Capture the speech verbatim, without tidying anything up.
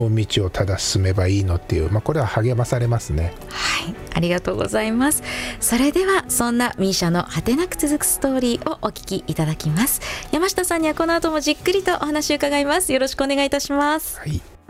道をただ進めばいいのっていう、まあ、これは励まされますね。 はい、ありがとうございます。それではそんなミーシャの果てなく続くストーリーをお聞きいただきます。山下さんにはこの後もじっくりとお話を伺います。よろしくお願いいたします。 はい。